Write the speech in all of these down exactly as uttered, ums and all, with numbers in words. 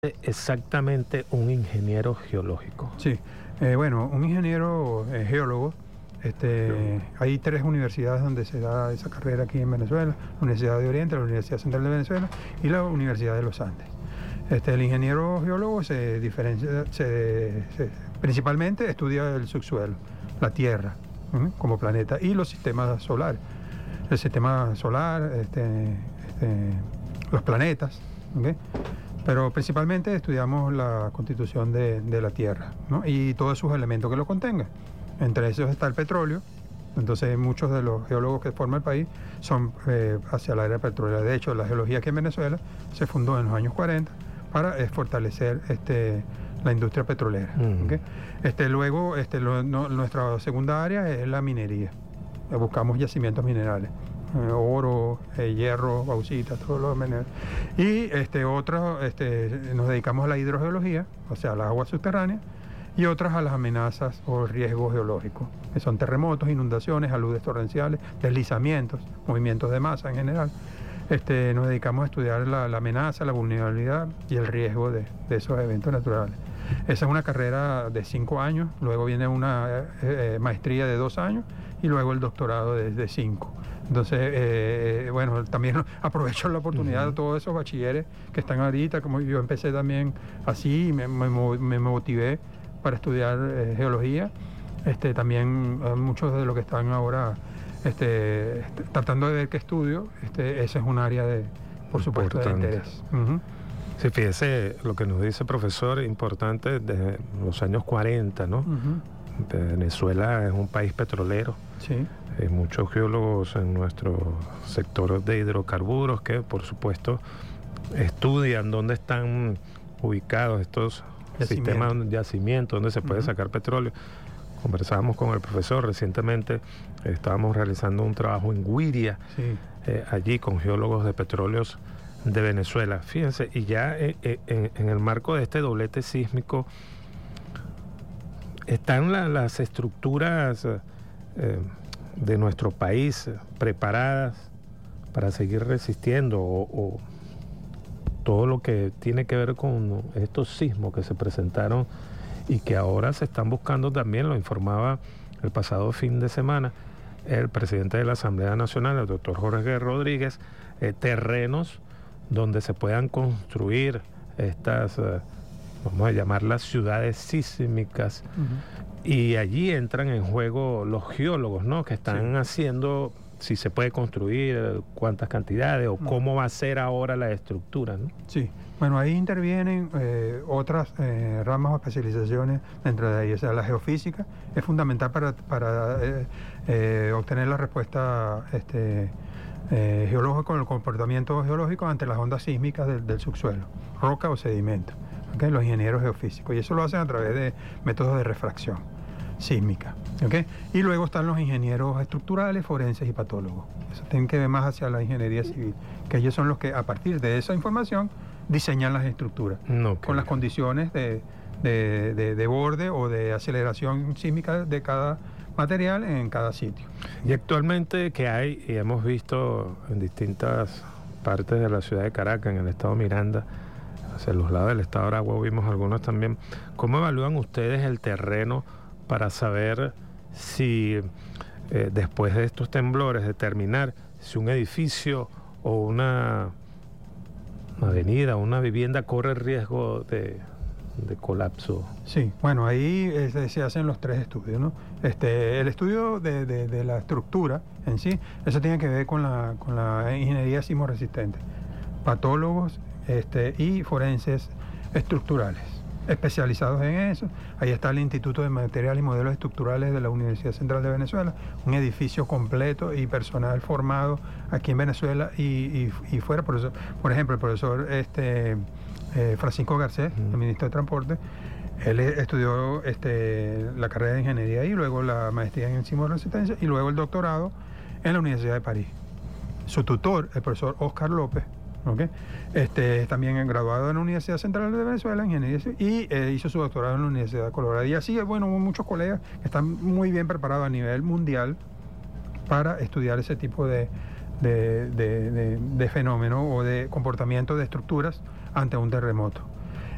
Exactamente un ingeniero geológico? Sí, eh, bueno, un ingeniero eh, geólogo, este, hay tres universidades donde se da esa carrera aquí en Venezuela: la Universidad de Oriente, la Universidad Central de Venezuela y la Universidad de los Andes. Este, el ingeniero geólogo se diferencia, se, se, principalmente estudia el subsuelo, la Tierra, ¿sí?, como planeta, y los sistemas solares, el sistema solar, este, este, los planetas, ¿okay? Pero principalmente estudiamos la constitución de, de la Tierra, ¿no?, y todos sus elementos que lo contengan. Entre esos está el petróleo. Entonces muchos de los geólogos que forman el país son eh, hacia la era petrolera. De hecho, la geología aquí en Venezuela se fundó en los años cuarenta para eh, fortalecer este, la industria petrolera. Uh-huh. ¿Okay? Este, luego, este, lo, no, nuestra segunda área es la minería. Buscamos yacimientos minerales. Eh, oro, eh, hierro, bauxita, todos los minerales. Y este, otros, este, nos dedicamos a la hidrogeología, o sea, a las aguas subterráneas, y otras a las amenazas o riesgos geológicos, que son terremotos, inundaciones, aludes torrenciales, deslizamientos, movimientos de masa en general. Este, nos dedicamos a estudiar la, la amenaza, la vulnerabilidad y el riesgo de, de esos eventos naturales. Esa es una carrera de cinco años, luego viene una eh, eh, maestría de dos años y luego el doctorado de, de cinco. Entonces, eh, bueno, también aprovecho la oportunidad uh-huh. de todos esos bachilleres que están ahorita, como yo empecé también así, me, me, me motivé para estudiar eh, geología. Este, también eh, muchos de los que están ahora este, este, tratando de ver qué estudio, este, ese es un área de, por supuesto, importante. De interés. Uh-huh. Sí, fíjese lo que nos dice el profesor, importante desde los años cuarenta, ¿no? Uh-huh. Venezuela es un país petrolero. Sí. Hay muchos geólogos en nuestro sector de hidrocarburos que, por supuesto, estudian dónde están ubicados estos Yacimiento. sistemas de yacimiento, donde se puede uh-huh. sacar petróleo. Conversábamos con el profesor recientemente, estábamos realizando un trabajo en Guiria, sí. eh, allí con geólogos de petróleos de Venezuela. Fíjense, y ya eh, eh, en, en el marco de este doblete sísmico, ¿están la, las estructuras eh, de nuestro país preparadas para seguir resistiendo o, o todo lo que tiene que ver con estos sismos que se presentaron y que ahora se están buscando también? Lo informaba el pasado fin de semana el presidente de la Asamblea Nacional, el doctor Jorge Rodríguez, eh, terrenos donde se puedan construir estas, eh, vamos a llamarlas ciudades sísmicas, uh-huh. y allí entran en juego los geólogos, ¿no?, que están sí. haciendo si se puede construir, cuántas cantidades o cómo va a ser ahora la estructura, ¿no? Sí, bueno, ahí intervienen eh, otras eh, ramas o especializaciones dentro de ahí. O sea, la geofísica es fundamental para, para eh, eh, obtener la respuesta este, eh, geológica con el comportamiento geológico ante las ondas sísmicas del, del subsuelo, roca o sedimento. ¿Okay? Los ingenieros geofísicos, y eso lo hacen a través de métodos de refracción sísmica. ¿Okay? Y luego están los ingenieros estructurales, forenses y patólogos. Eso tienen que ver más hacia la ingeniería civil, que ellos son los que a partir de esa información diseñan las estructuras, okay, con las condiciones de, de, de, de borde o de aceleración sísmica de cada material en cada sitio. Y actualmente que hay, y hemos visto en distintas partes de la ciudad de Caracas, en el estado Miranda, hacia los lados del estado Aragua vimos algunos también, ¿cómo evalúan ustedes el terreno para saber si eh, después de estos temblores determinar si un edificio o una, una avenida o una vivienda corre riesgo de, de colapso? Sí, bueno, ahí eh, se hacen los tres estudios, ¿no? Este, el estudio de, de, de la estructura en sí, eso tiene que ver con la, con la ingeniería sismorresistente, patólogos este, y forenses estructurales especializados en eso. Ahí está el Instituto de Materiales y Modelos Estructurales de la Universidad Central de Venezuela, un edificio completo y personal formado aquí en Venezuela y, y, y fuera. Por, eso, por ejemplo, el profesor este, eh, Francisco Garcés, uh-huh. el ministro de Transporte, él estudió este, la carrera de ingeniería y luego la maestría en sismoresistencia y luego el doctorado en la Universidad de París. Su tutor, el profesor Oscar López, Okay. Este, también graduado en la Universidad Central de Venezuela, ingeniería, y eh, hizo su doctorado en la Universidad de Colorado. Y así, bueno, hubo muchos colegas que están muy bien preparados a nivel mundial para estudiar ese tipo de, de, de, de, de fenómeno o de comportamiento de estructuras ante un terremoto.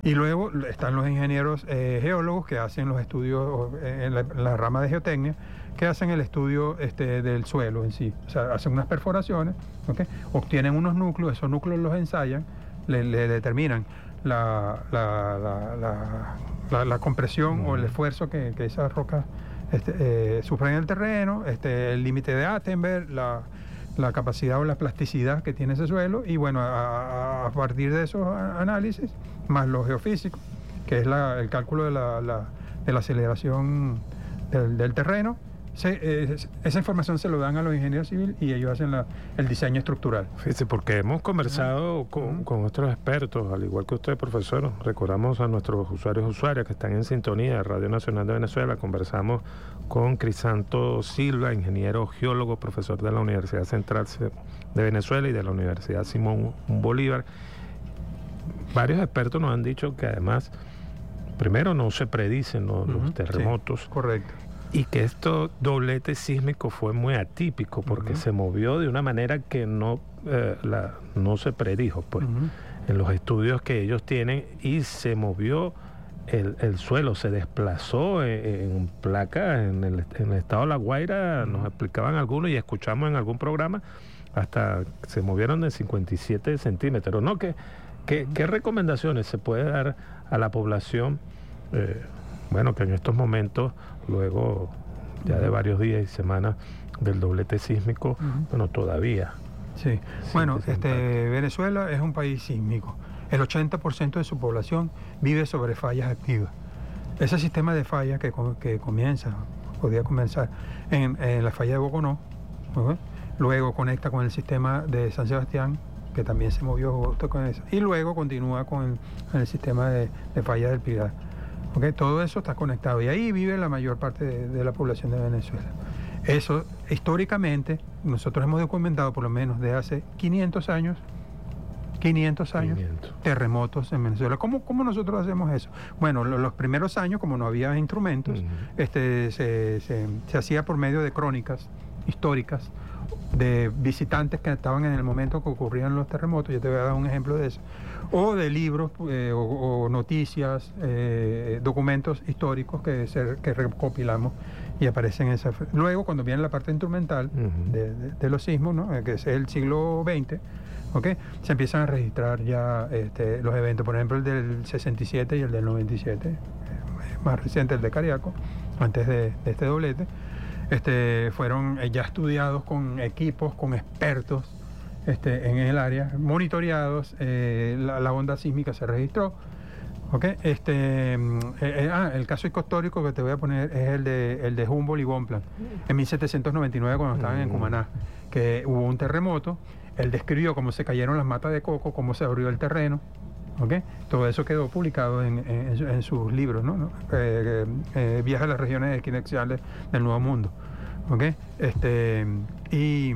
Y luego están los ingenieros eh, geólogos que hacen los estudios en la, en la rama de geotecnia, que hacen el estudio este, del suelo en sí. O sea, hacen unas perforaciones, ¿okay? Obtienen unos núcleos, esos núcleos los ensayan, le, le determinan la, la, la, la, la, la compresión uh-huh. o el esfuerzo que, que esas rocas este, eh, sufren en el terreno, este, el límite de Attenberg, la, la capacidad o la plasticidad que tiene ese suelo, y bueno, a, a partir de esos análisis, más los geofísicos, que es la, el cálculo de la, la, de la aceleración del, del terreno, se, eh, esa información se lo dan a los ingenieros civiles y ellos hacen la, el diseño estructural. Fíjese, porque hemos conversado uh-huh. con, uh-huh. con otros expertos, al igual que usted, profesor. Recordamos a nuestros usuarios y usuarias que están en sintonía de Radio Nacional de Venezuela. Conversamos con Crisanto Silva, ingeniero geólogo, profesor de la Universidad Central de Venezuela y de la Universidad Simón Bolívar. Varios expertos nos han dicho que además, primero, no se predicen los, uh-huh. los terremotos. Sí, correcto. Y que esto doblete sísmico fue muy atípico porque uh-huh. se movió de una manera que no, eh, la, no se predijo pues, uh-huh. en los estudios que ellos tienen, y se movió el, el suelo, se desplazó en, en placas en el, en el estado de La Guaira, uh-huh. nos explicaban algunos y escuchamos en algún programa, hasta se movieron de cincuenta y siete centímetros. ¿No? ¿Qué, qué, uh-huh. ¿Qué recomendaciones se puede dar a la población? Eh, bueno, que en estos momentos, luego ya de varios días y semanas del doblete sísmico, uh-huh. bueno, todavía. Sí, bueno, este, Venezuela es un país sísmico. El ochenta por ciento de su población vive sobre fallas activas. Ese sistema de fallas que, que comienza, podía comenzar en, en la falla de Boconó, ¿okay? Luego conecta con el sistema de San Sebastián, que también se movió con eso, y luego continúa con el, con el sistema de, de fallas del Pilar. Okay, todo eso está conectado y ahí vive la mayor parte de, de la población de Venezuela. Eso, históricamente, nosotros hemos documentado por lo menos de hace quinientos años, quinientos años, quinientos terremotos en Venezuela. ¿Cómo, cómo nosotros hacemos eso? Bueno, lo, los primeros años, como no había instrumentos, uh-huh. este, se, se, se hacía por medio de crónicas históricas de visitantes que estaban en el momento que ocurrían los terremotos. Yo te voy a dar un ejemplo de eso. O de libros eh, o, o noticias, eh, documentos históricos que, se, que recopilamos y aparecen en esa... Luego, cuando viene la parte instrumental uh-huh. de, de, de los sismos, ¿no? que es el siglo veinte, ¿okay? Se empiezan a registrar ya este, los eventos, por ejemplo el del sesenta y siete y el del noventa y siete, eh, más reciente el de Cariaco, antes de, de este doblete. Este, fueron ya estudiados con equipos, con expertos este, en el área, monitoreados, eh, la, la onda sísmica se registró. ¿Okay? Este, eh, eh, ah, el caso histórico que te voy a poner es el de, el de Humboldt y Bonpland, en mil setecientos noventa y nueve cuando estaban en Cumaná, que hubo un terremoto, él describió cómo se cayeron las matas de coco, cómo se abrió el terreno. ¿Okay? Todo eso quedó publicado en, en, en sus libros, ¿no? Eh, eh, Viaje a las regiones equinexiales del Nuevo Mundo. ¿Okay? Este, y,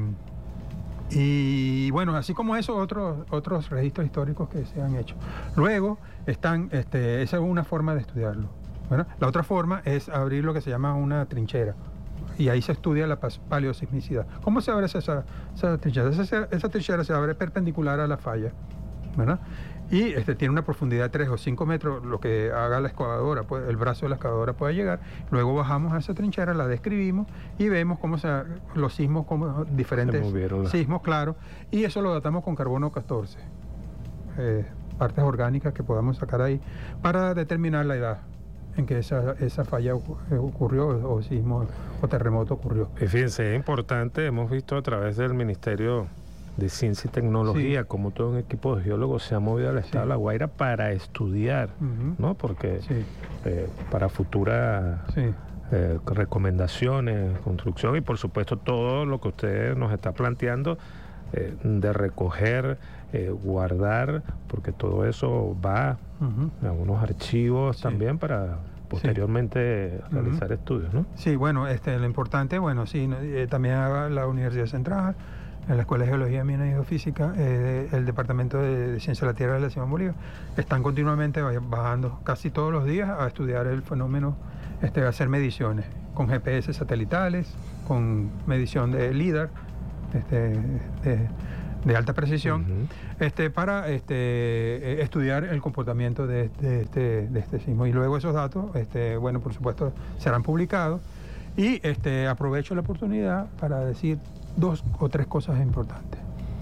y bueno, así como eso, otros, otros registros históricos que se han hecho. Luego están, este, esa es una forma de estudiarlo. Bueno, la otra forma es abrir lo que se llama una trinchera. Y ahí se estudia la paleosismicidad. ¿Cómo se abre esa, esa trinchera? Esa, esa trinchera se abre perpendicular a la falla, ¿verdad? Y este, tiene una profundidad de tres o cinco metros, lo que haga la excavadora, pues, el brazo de la excavadora puede llegar. Luego bajamos a esa trinchera, la describimos y vemos cómo se, los sismos, como diferentes sismos, claro. Y eso lo datamos con carbono catorce, eh, partes orgánicas que podamos sacar ahí, para determinar la edad en que esa, esa falla ocurrió, o sismo o terremoto ocurrió. Y fíjense, es importante, hemos visto a través del Ministerio de Ciencia y Tecnología, sí. como todo un equipo de geólogos se ha movido al estado sí. de La Guaira para estudiar, uh-huh. ¿no? Porque sí. eh, para futuras sí. eh, recomendaciones, construcción y por supuesto todo lo que usted nos está planteando eh, de recoger, eh, guardar, porque todo eso va uh-huh. a unos archivos sí. también para posteriormente sí. realizar uh-huh. estudios, ¿no? Sí, bueno, este, lo importante, bueno, sí, eh, también haga la Universidad Central, en la Escuela de Geología, Minas y Geofísica, eh, el Departamento de, de Ciencia de la Tierra de la Simón Bolívar, están continuamente bajando casi todos los días a estudiar el fenómeno, este, a hacer mediciones con G P S satelitales, con medición de LIDAR, este, de, de alta precisión, Uh-huh. este, para este, estudiar el comportamiento de, de, este, de este sismo. Y luego esos datos, este, bueno, por supuesto, serán publicados. Y este, aprovecho la oportunidad para decir dos o tres cosas importantes.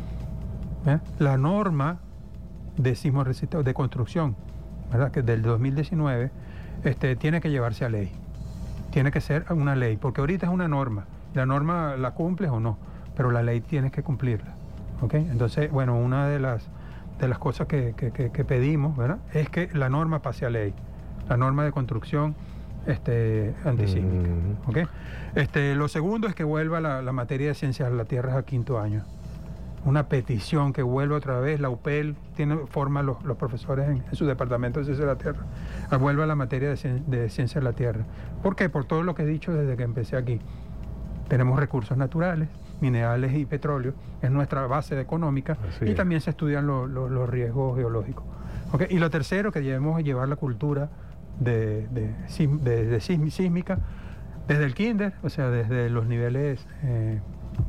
¿Eh? La norma de sismo resistente, de construcción, ¿verdad?, que del dos mil diecinueve, este, tiene que llevarse a ley. Tiene que ser una ley, porque ahorita es una norma. La norma la cumples o no, pero la ley tienes que cumplirla. ¿Okay? Entonces, bueno, una de las, de las cosas que, que, que, que pedimos, ¿verdad?, es que la norma pase a ley. La norma de construcción este, antisísmica. Mm. ¿Okay? Este, lo segundo es que vuelva la, la materia de ciencias de la Tierra a quinto año. Una petición que vuelva otra vez, la U P E L tiene, forma los, los profesores en, en su departamento de ciencias de la Tierra, a vuelva la materia de, de ciencias de la Tierra. ¿Por qué? Por todo lo que he dicho desde que empecé aquí. Tenemos recursos naturales, minerales y petróleo, es nuestra base económica. Así y es. También se estudian lo, lo, los riesgos geológicos. ¿Okay? Y lo tercero, que debemos llevar la cultura de, de, de, de sísmica desde el kinder, o sea, desde los niveles eh,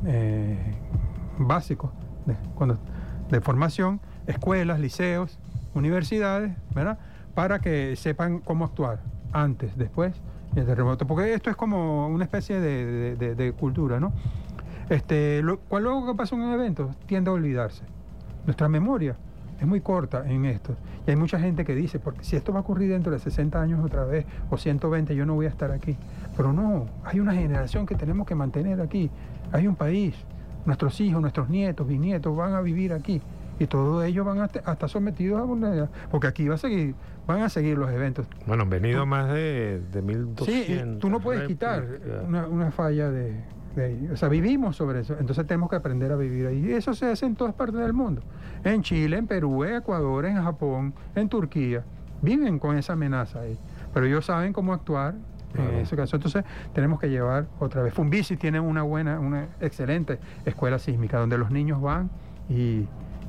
eh, básicos de, cuando, de formación, escuelas, liceos, universidades, ¿verdad?, para que sepan cómo actuar antes, después y el terremoto, porque esto es como una especie de, de, de, de cultura, ¿no? Este, lo, cual luego que pasa en un evento tiende a olvidarse. Nuestra memoria es muy corta en esto. Y hay mucha gente que dice, porque si esto va a ocurrir dentro de sesenta años otra vez, o ciento veinte, yo no voy a estar aquí. Pero no, hay una generación que tenemos que mantener aquí. Hay un país, nuestros hijos, nuestros nietos, bisnietos van a vivir aquí. Y todos ellos van a estar sometidos a vulnerabilidad, porque aquí va a seguir, van a seguir los eventos. Bueno, han venido tú, más de, de mil doscientos. Sí, tú no puedes quitar una, una falla de, de ahí. O sea, vivimos sobre eso, entonces tenemos que aprender a vivir ahí. Y eso se hace en todas partes del mundo. En Chile, en Perú, en Ecuador, en Japón, en Turquía. Viven con esa amenaza ahí. Pero ellos saben cómo actuar en ese caso. Entonces tenemos que llevar otra vez. Fumbisi tiene una buena, una excelente escuela sísmica, donde los niños van y...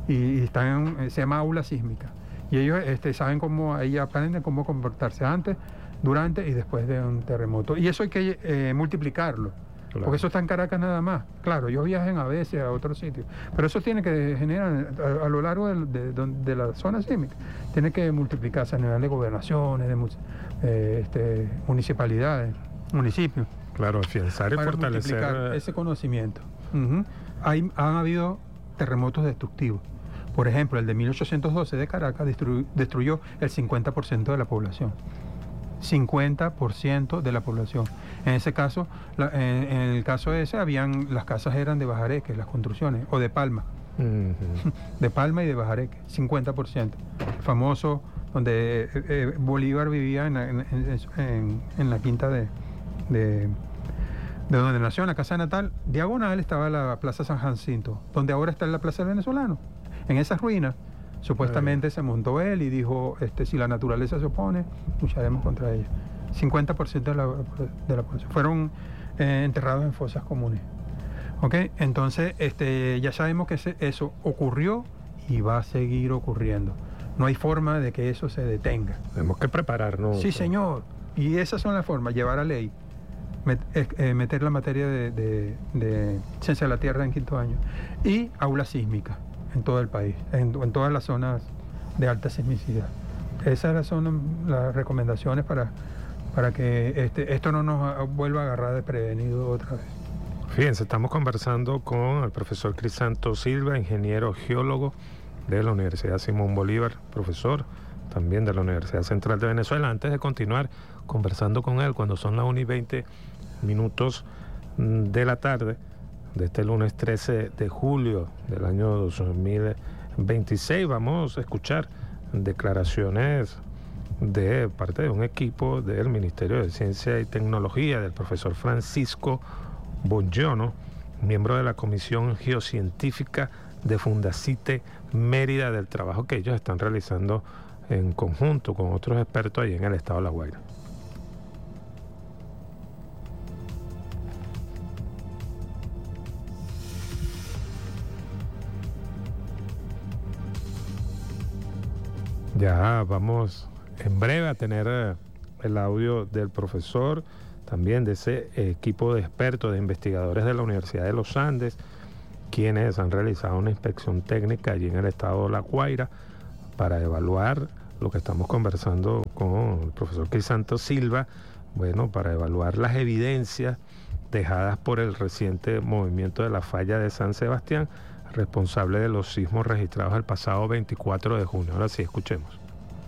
y están, se llama aula sísmica, y ellos este, saben cómo, ahí aprenden cómo comportarse antes, durante y después de un terremoto, y eso hay que eh, multiplicarlo, claro, porque eso está en Caracas nada más. Claro, ellos viajan a veces a otros sitios, pero eso tiene que generar a, a lo largo de, de, de, de la zona sísmica, tiene que multiplicarse a nivel de gobernaciones, de eh, este, municipalidades, municipios. Claro, afianzar y fortalecer ese conocimiento. Uh-huh. Hay, han habido terremotos destructivos. Por ejemplo, el de mil ochocientos doce de Caracas destru- destruyó el cincuenta por ciento de la población. cincuenta por ciento de la población. En ese caso, la, en, en el caso ese, habían, las casas eran de bajareque, las construcciones, o de palma. Uh-huh. De palma y de bajareque, cincuenta por ciento. El famoso, donde eh, eh, Bolívar vivía en, en, en, en, en la quinta de, de, de donde nació, en la casa natal, diagonal estaba la Plaza San Jacinto, donde ahora está la Plaza del Venezolano. En esas ruinas, supuestamente se montó él y dijo, este, si la naturaleza se opone, lucharemos contra ella. cincuenta por ciento de la, de la población fueron eh, enterrados en fosas comunes. ¿Ok? Entonces, este, ya sabemos que ese, eso ocurrió y va a seguir ocurriendo. No hay forma de que eso se detenga. Tenemos que prepararnos. Sí, señor. Y esas son las formas, llevar a ley, met, eh, meter la materia de, de, de ciencia de la Tierra en quinto año, y aula sísmica en todo el país, en, en todas las zonas de alta sismicidad. Esas son las recomendaciones para, para que este, esto no nos vuelva a agarrar desprevenido otra vez. Fíjense, estamos conversando con el profesor Crisanto Silva, ingeniero geólogo de la Universidad Simón Bolívar, profesor también de la Universidad Central de Venezuela. Antes de continuar conversando con él, cuando son las una y veinte minutos de la tarde, de este lunes trece de julio del año dos mil veintiséis, vamos a escuchar declaraciones de parte de un equipo del Ministerio de Ciencia y Tecnología, del profesor Francisco Bongiorno, miembro de la Comisión Geocientífica de Fundacite Mérida, del trabajo que ellos están realizando en conjunto con otros expertos ahí en el estado de La Guaira. Ya vamos en breve a tener el audio del profesor, también de ese equipo de expertos, de investigadores de la Universidad de los Andes, quienes han realizado una inspección técnica allí en el estado de La Guaira para evaluar lo que estamos conversando con el profesor Crisanto Silva, bueno, para evaluar las evidencias dejadas por el reciente movimiento de la falla de San Sebastián, responsable de los sismos registrados el pasado veinticuatro de junio. Ahora sí, escuchemos.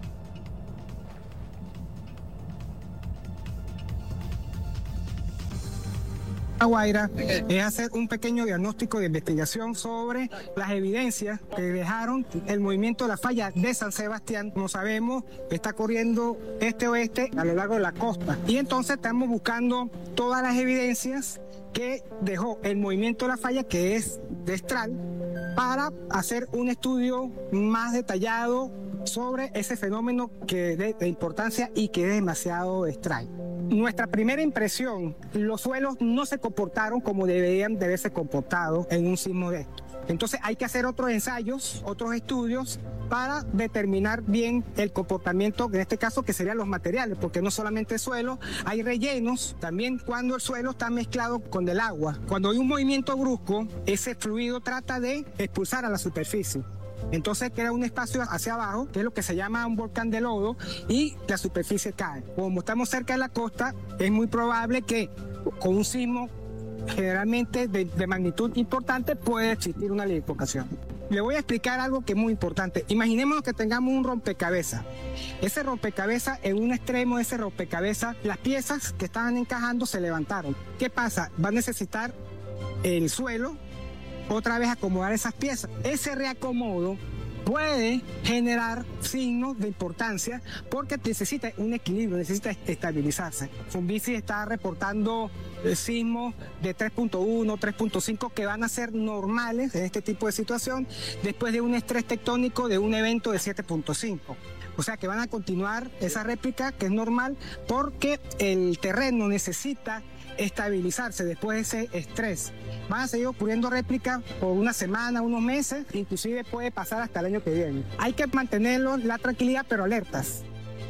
La Guaira es hacer un pequeño diagnóstico de investigación sobre las evidencias que dejaron el movimiento de la falla de San Sebastián. Como sabemos, está corriendo este-oeste a lo largo de la costa. Y entonces estamos buscando todas las evidencias que dejó el movimiento de la falla, que es destral, para hacer un estudio más detallado sobre ese fenómeno que de, de importancia y que es demasiado extraño. Nuestra primera impresión, los suelos no se comportaron como deberían de haberse comportado en un sismo de esto. Entonces hay que hacer otros ensayos, otros estudios para determinar bien el comportamiento, en este caso que serían los materiales, porque no solamente el suelo, hay rellenos, también cuando el suelo está mezclado con el agua. Cuando hay un movimiento brusco, ese fluido trata de expulsar a la superficie. Entonces queda un espacio hacia abajo, que es lo que se llama un volcán de lodo, y la superficie cae. Como estamos cerca de la costa, es muy probable que con un sismo generalmente de, de magnitud importante puede existir una liquefaction. Le voy a explicar algo que es muy importante. Imaginemos que tengamos un rompecabezas. Ese rompecabezas, en un extremo de ese rompecabezas, las piezas que estaban encajando se levantaron. ¿Qué pasa? Va a necesitar el suelo otra vez acomodar esas piezas. Ese reacomodo puede generar signos de importancia porque necesita un equilibrio, necesita estabilizarse. Funvici está reportando sismos de tres punto uno, tres punto cinco que van a ser normales en este tipo de situación después de un estrés tectónico de un evento de siete punto cinco. O sea que van a continuar esa réplica que es normal porque el terreno necesita estabilizarse después de ese estrés. Van a seguir ocurriendo réplicas por una semana, unos meses, inclusive puede pasar hasta el año que viene. Hay que mantenerlo la tranquilidad, pero alertas.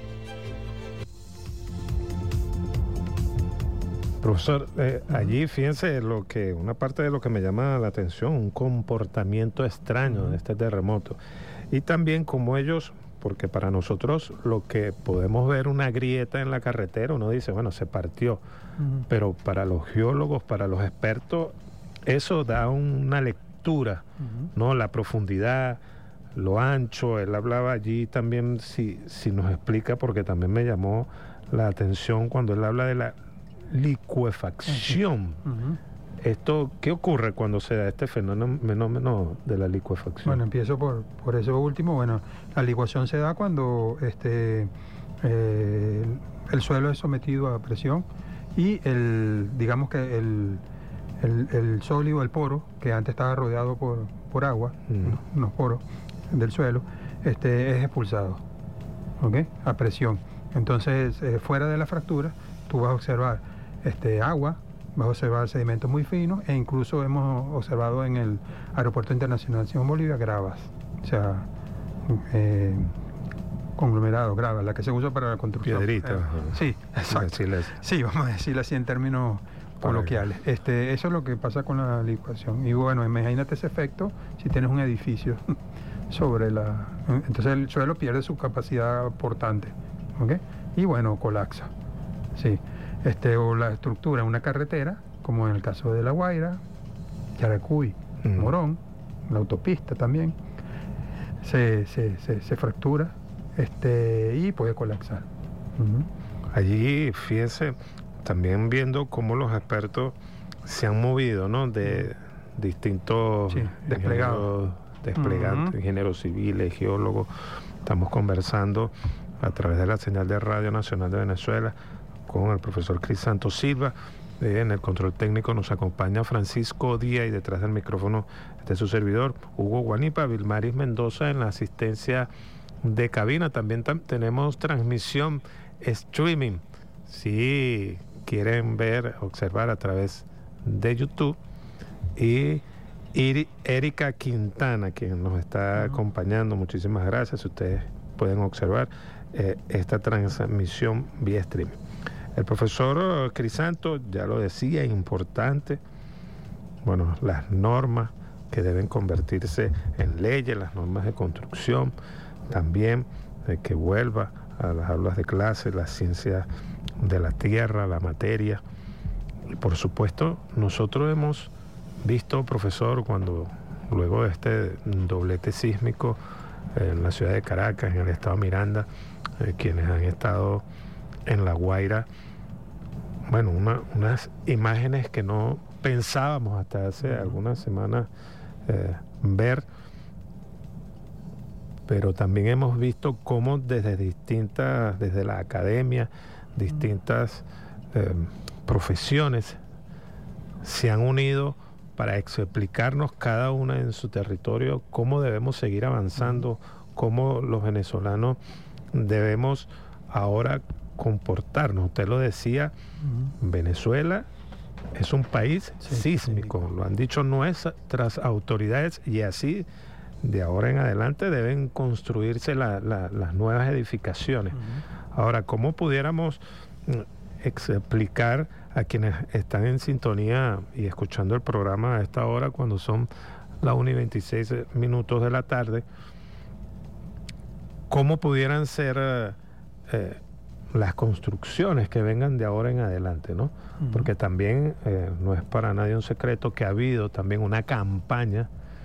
Profesor, eh, allí fíjense lo que, una parte de lo que me llama la atención, un comportamiento extraño de este terremoto. Y también como ellos, porque para nosotros lo que podemos ver una grieta en la carretera, uno dice, bueno, se partió. Uh-huh. Pero para los geólogos, para los expertos, eso da una lectura, uh-huh. ¿no? La profundidad, lo ancho. Él hablaba allí también, si, si nos explica, porque también me llamó la atención cuando él habla de la liquefacción. Uh-huh. Esto, ¿qué ocurre cuando se da este fenómeno, fenómeno de la liquefacción? Bueno, empiezo por, por eso último. Bueno, la licuación se da cuando este, eh, el suelo es sometido a presión y el, digamos que el, el, el sólido, el poro, que antes estaba rodeado por, por agua, mm. unos poros del suelo, este, es expulsado, ¿ok? A presión. Entonces, eh, fuera de la fractura, tú vas a observar este, agua, vas a observar sedimentos muy finos e incluso hemos observado en el Aeropuerto Internacional Simón Bolívar gravas, o sea, eh, conglomerado, gravas, la que se usa para la construcción. Piedrita. Eh, sí, exacto. Sí, vamos a decirlo así en términos coloquiales. Este, eso es lo que pasa con la licuación. Y bueno, imagínate ese efecto si tienes un edificio sobre la... Entonces el suelo pierde su capacidad portante, ¿ok? Y bueno, colapsa. Sí. Este, o la estructura en una carretera, como en el caso de La Guaira, Yaracuy, uh-huh. Morón, la autopista también, se, se, se, se fractura este, y puede colapsar. Uh-huh. Allí, fíjense, también viendo cómo los expertos se han movido, ¿no? De distintos sí, desplegados, desplegantes, uh-huh. ingenieros civiles, geólogos. Estamos conversando a través de la señal de Radio Nacional de Venezuela con el profesor Crisanto Silva. Eh, en el control técnico nos acompaña Francisco Díaz y detrás del micrófono este su servidor, Hugo Guanipa. Vilmaris Mendoza en la asistencia de cabina. También tam- tenemos transmisión streaming. Si quieren ver, observar a través de YouTube. Y Iri- Erika Quintana, quien nos está uh-huh. acompañando. Muchísimas gracias. Ustedes pueden observar eh, esta transmisión vía streaming. El profesor Crisanto ya lo decía, importante, bueno, las normas que deben convertirse en leyes, las normas de construcción, también eh, que vuelva a las aulas de clase, la ciencia de la tierra, la materia. Y por supuesto, nosotros hemos visto, profesor, cuando luego de este doblete sísmico eh, en la ciudad de Caracas, en el estado Miranda, eh, quienes han estado en La Guaira, bueno, una, unas imágenes que no pensábamos hasta hace algunas semanas eh, ver, pero también hemos visto cómo desde distintas, desde la academia, distintas eh, profesiones se han unido para explicarnos cada una en su territorio cómo debemos seguir avanzando, cómo los venezolanos debemos ahora comportarnos. Usted lo decía, uh-huh. Venezuela es un país sí, sísmico, sí. Lo han dicho nuestras autoridades, y así de ahora en adelante deben construirse la, la, las nuevas edificaciones. Uh-huh. Ahora, ¿cómo pudiéramos explicar a quienes están en sintonía y escuchando el programa a esta hora, cuando son las una y veintiséis minutos de la tarde, cómo pudieran ser eh, las construcciones que vengan de ahora en adelante, ¿no? Uh-huh. Porque también eh, no es para nadie un secreto que ha habido también una campaña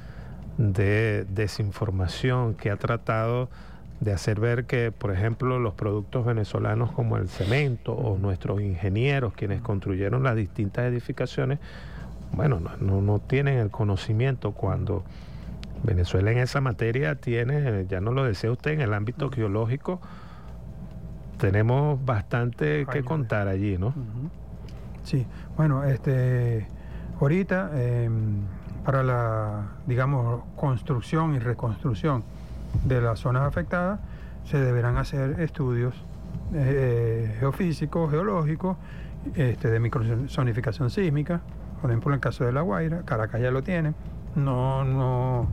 de desinformación que ha tratado de hacer ver que, por ejemplo, los productos venezolanos como el cemento o nuestros ingenieros, quienes construyeron las distintas edificaciones, bueno, no, no, no tienen el conocimiento, cuando Venezuela en esa materia tiene, ya no lo decía usted, en el ámbito geológico, tenemos bastante que contar allí, ¿no? Uh-huh. Sí, bueno, este, ahorita eh, para la, digamos, construcción y reconstrucción de las zonas afectadas se deberán hacer estudios eh, geofísicos, geológicos, este, de microzonificación sísmica. Por ejemplo, en el caso de La Guaira, Caracas ya lo tiene. No, no,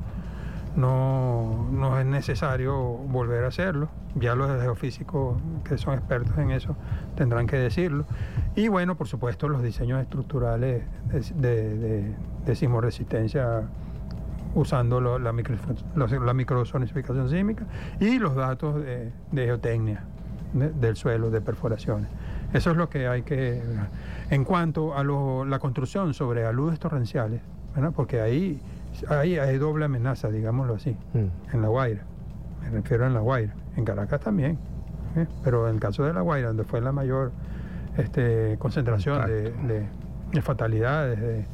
no, no es necesario volver a hacerlo. Ya los geofísicos que son expertos en eso tendrán que decirlo. Y bueno, por supuesto, los diseños estructurales de, de, de, de sismoresistencia, usando lo, la, micro, la microzonificación sísmica y los datos de, de geotecnia de, del suelo, de perforaciones. Eso es lo que hay que... En cuanto a lo, la construcción sobre aludes torrenciales, ¿verdad? Porque ahí, ahí hay doble amenaza, digámoslo así, mm. en La Guaira. Me refiero en La Guaira. En Caracas también. ¿eh? Pero en el caso de La Guaira, donde fue la mayor este, concentración de, de, de fatalidades, de...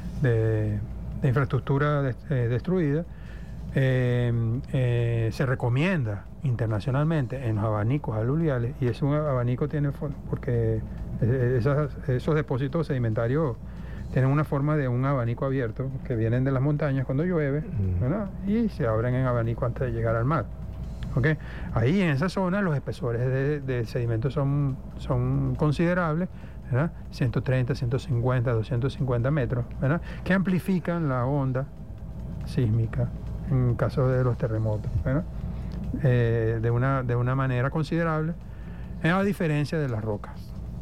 de de infraestructura de, eh, destruida, eh, eh, se recomienda internacionalmente en los abanicos aluviales, y ese abanico tiene forma, porque esas, esos depósitos sedimentarios tienen una forma de un abanico abierto, que vienen de las montañas cuando llueve, ¿verdad? Y se abren en abanico antes de llegar al mar. ¿Okay? Ahí en esa zona los espesores de, de sedimentos son, son considerables, ¿verdad? ciento treinta, ciento cincuenta, doscientos cincuenta metros, ¿verdad? Que amplifican la onda sísmica en caso de los terremotos, ¿verdad? Eh, de, una, de una manera considerable, a diferencia de las rocas.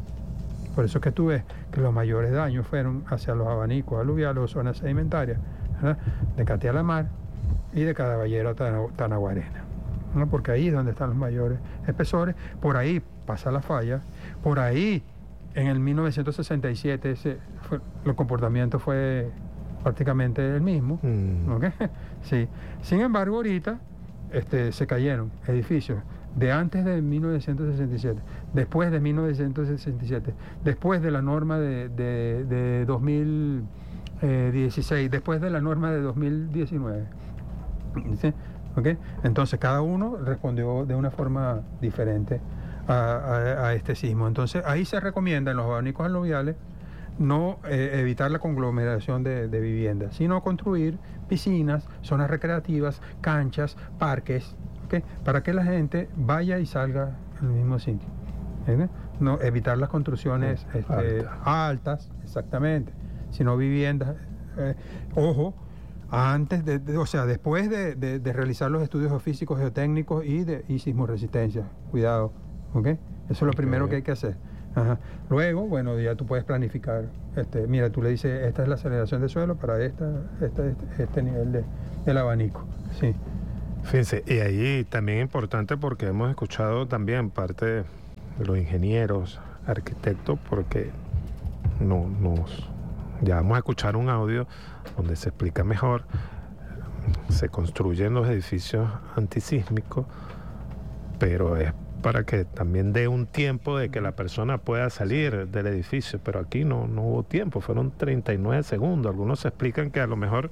Por eso es que tú ves que los mayores daños fueron hacia los abanicos aluviales o zonas sedimentarias, ¿verdad? De Catia la Mar y de Cadaballero a Tanaguarena, ¿no? Porque ahí es donde están los mayores espesores, por ahí pasa la falla, por ahí en el mil novecientos sesenta y siete ese fue, el comportamiento fue prácticamente el mismo. Mm. ¿Okay? Sí. Sin embargo, ahorita este, se cayeron edificios de antes de mil novecientos sesenta y siete, después de mil novecientos sesenta y siete, después de la norma de, de, de dos mil dieciséis, después de la norma de dos mil diecinueve. ¿Sí? ¿Okay? Entonces, cada uno respondió de una forma diferente A, a, a este sismo. Entonces ahí se recomienda en los abanicos aluviales no eh, evitar la conglomeración de, de viviendas, sino construir piscinas, zonas recreativas, canchas, parques, ¿okay? Para que la gente vaya y salga al mismo sitio. ¿Entiendes? No evitar las construcciones este, Alta. altas, exactamente, sino viviendas. Eh, ojo, antes de, de, o sea, después de, de, de realizar los estudios geofísicos, geotécnicos y de y sismoresistencia. Cuidado. ¿Okay? Eso es lo primero que hay que hacer. Ajá. Luego, bueno, ya tú puedes planificar. Este, mira, tú le dices, esta es la aceleración de suelo para esta, esta, este, este nivel de, del abanico. Sí. Fíjense, y ahí también es importante porque hemos escuchado también parte de los ingenieros, arquitectos, porque no, nos, ya vamos a escuchar un audio donde se explica mejor. Se construyen los edificios antisísmicos, pero es para que también dé un tiempo de que la persona pueda salir del edificio, pero aquí no, no hubo tiempo, fueron treinta y nueve segundos. Algunos explican que a lo mejor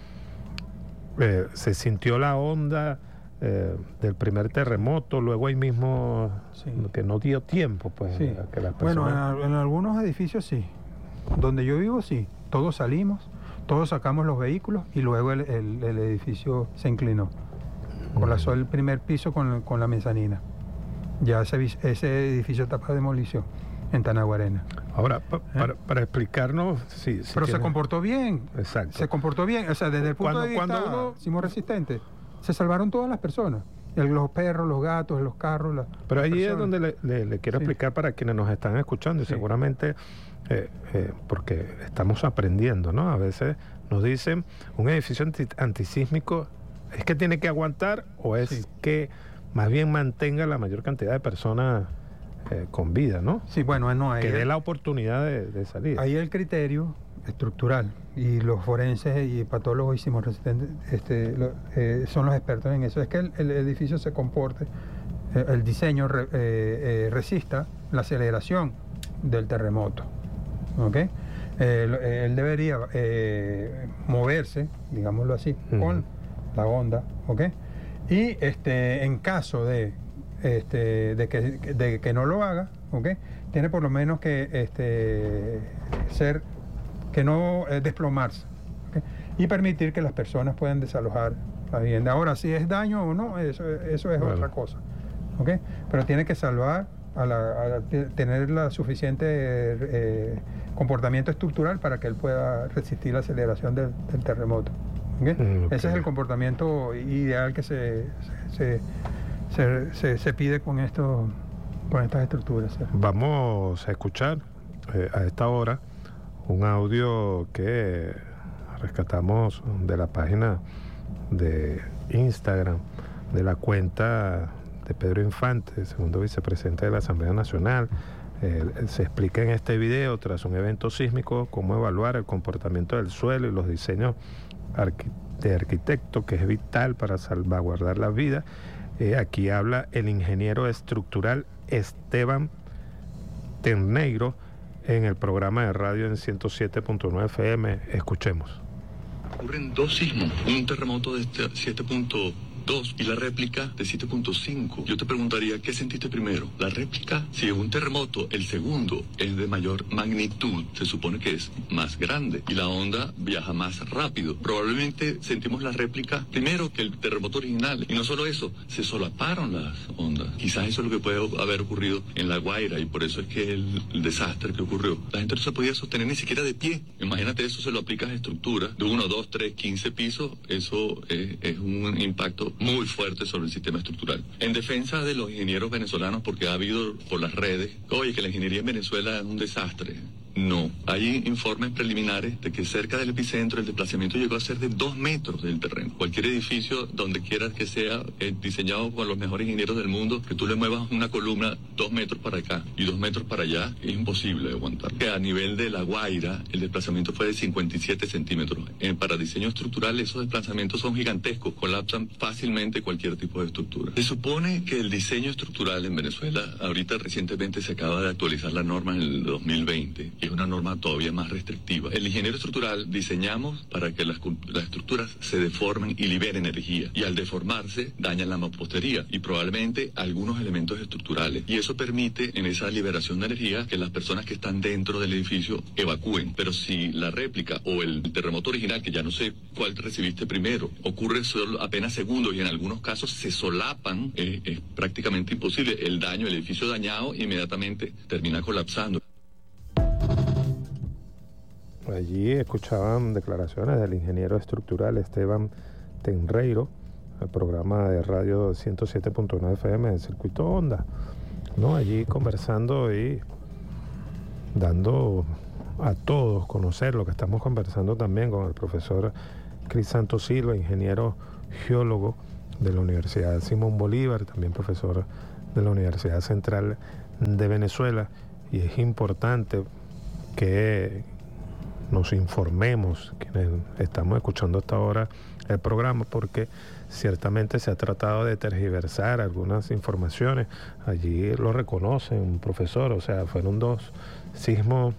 eh, se sintió la onda eh, del primer terremoto, luego ahí mismo sí. que no dio tiempo pues sí. a que las personas... Bueno, en, en algunos edificios sí, donde yo vivo sí, todos salimos, todos sacamos los vehículos y luego el, el, el edificio se inclinó, colapsó el primer piso con, con la mezanina. Ya ese, ese edificio está para demolición en Tanaguarena. Ahora, pa, ¿Eh? para, para explicarnos... Sí, sí Pero tiene... se comportó bien. Exacto. Se comportó bien. O sea, desde el punto cuando, de vista cuando uno... sismo resistente, se salvaron todas las personas. Los perros, los gatos, los carros. Las, Pero las ahí personas. es donde le, le, le quiero sí. explicar para quienes nos están escuchando y sí. seguramente, eh, eh, porque estamos aprendiendo, ¿no? A veces nos dicen, un edificio anti, antisísmico es que tiene que aguantar o es sí. que más bien mantenga la mayor cantidad de personas eh, con vida, ¿no? Sí, bueno, no, ahí que dé el, la oportunidad de, de salir. Ahí el criterio estructural y los forenses y patólogos y sismos resistentes este, lo, eh, son los expertos en eso. Es que el, el edificio se comporte, eh, el diseño re, eh, eh, resista la aceleración del terremoto, ¿ok? Eh, él debería eh, moverse, digámoslo así, uh-huh. con la onda, ¿ok? Y este, en caso de, este, de, que, de que no lo haga, ¿okay? Tiene por lo menos que este, ser, que no eh, desplomarse, ¿okay? Y permitir que las personas puedan desalojar la vivienda. Ahora, si es daño o no, eso, eso es bueno. otra cosa, ¿okay? Pero tiene que salvar, a la, a tener la suficiente eh, comportamiento estructural para que él pueda resistir la aceleración del, del terremoto. ¿Okay? Okay. Ese es el comportamiento ideal que se, se, se, se, se pide con, esto, con estas estructuras. ¿sí? Vamos a escuchar eh, a esta hora un audio que rescatamos de la página de Instagram de la cuenta de Pedro Infante, segundo vicepresidente de la Asamblea Nacional. Eh, se explica en este video, tras un evento sísmico, cómo evaluar el comportamiento del suelo y los diseños de arquitecto, que es vital para salvaguardar la vida. Eh, aquí habla el ingeniero estructural Esteban Tenreiro en el programa de radio en ciento siete punto nueve F M. Escuchemos. Ocurren dos sismos, un terremoto de siete punto dos y la réplica de siete punto cinco. Yo te preguntaría, ¿qué sentiste primero? La réplica, si es un terremoto, el segundo es de mayor magnitud, se supone que es más grande y la onda viaja más rápido. Probablemente sentimos la réplica primero que el terremoto original. Y no solo eso, se solaparon las ondas. Quizás eso es lo que puede haber ocurrido en La Guaira y por eso es que el, el desastre que ocurrió. La gente no se podía sostener ni siquiera de pie. Imagínate eso, se lo aplicas a estructuras de uno, dos, tres, quince pisos. Eso es, es un impacto muy fuerte sobre el sistema estructural. En defensa de los ingenieros venezolanos, porque ha habido por las redes, oye, que la ingeniería en Venezuela es un desastre. No, hay informes preliminares de que cerca del epicentro el desplazamiento llegó a ser de dos metros del terreno. Cualquier edificio, donde quieras que sea, eh, diseñado por los mejores ingenieros del mundo, que tú le muevas una columna dos metros para acá y dos metros para allá, es imposible de aguantar. Que a nivel de La Guaira, el desplazamiento fue de cincuenta y siete centímetros. Eh, para diseño estructural, esos desplazamientos son gigantescos, colapsan fácilmente cualquier tipo de estructura. Se supone que el diseño estructural en Venezuela, ahorita recientemente se acaba de actualizar la norma en el dos mil veinte, es una norma todavía más restrictiva. El ingeniero estructural diseñamos para que las, las estructuras se deformen y liberen energía, y al deformarse dañan la mampostería y probablemente algunos elementos estructurales, y eso permite en esa liberación de energía que las personas que están dentro del edificio evacúen. Pero si la réplica o el terremoto original, que ya no sé cuál recibiste primero, ocurre solo apenas segundos y en algunos casos se solapan, eh, es prácticamente imposible. El daño, el edificio dañado inmediatamente termina colapsando. Allí escuchaban declaraciones del ingeniero estructural Esteban Tenreiro, el programa de radio ciento siete punto nueve F M del Circuito Onda, ¿no? Allí conversando y dando a todos conocer lo que estamos conversando también con el profesor Crisanto Silva, ingeniero geólogo de la Universidad Simón Bolívar, también profesor de la Universidad Central de Venezuela, y es importante que nos informemos quienes estamos escuchando hasta ahora el programa, porque ciertamente se ha tratado de tergiversar algunas informaciones. Allí lo reconoce un profesor, o sea, fueron dos sismos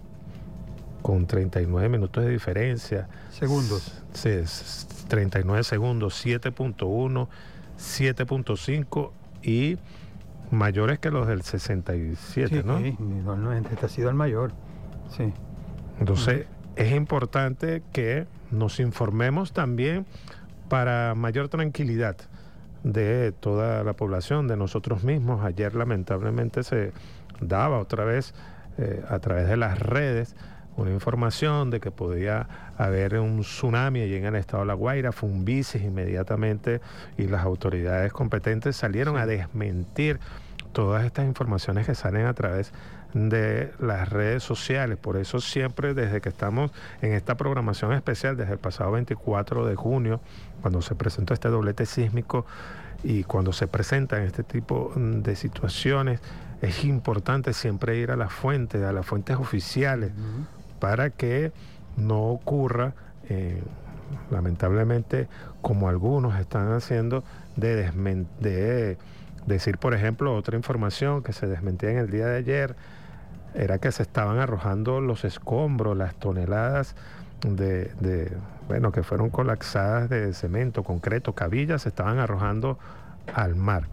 con treinta y nueve minutos de diferencia. Segundos. Sí, treinta y nueve segundos, siete punto uno, siete punto cinco y mayores que los del sesenta y siete, sí, ¿no? Sí, normalmente este ha sido el mayor, sí. Entonces, uh-huh. es importante que nos informemos también para mayor tranquilidad de toda la población, de nosotros mismos. Ayer lamentablemente se daba otra vez eh, a través de las redes una información de que podía haber un tsunami allí en el estado de La Guaira. Fumbices inmediatamente y las autoridades competentes salieron sí. a desmentir todas estas informaciones que salen a través de las redes sociales. Por eso siempre, desde que estamos en esta programación especial, desde el pasado veinticuatro de junio, cuando se presentó este doblete sísmico y cuando se presentan este tipo de situaciones, es importante siempre ir a las fuentes, a las fuentes oficiales, uh-huh. para que no ocurra, eh, lamentablemente, como algunos están haciendo, de, desmen- de decir, por ejemplo, otra información que se desmentía en el día de ayer, era que se estaban arrojando los escombros, las toneladas de, de bueno, que fueron colapsadas de cemento, concreto, cabillas, se estaban arrojando al mar.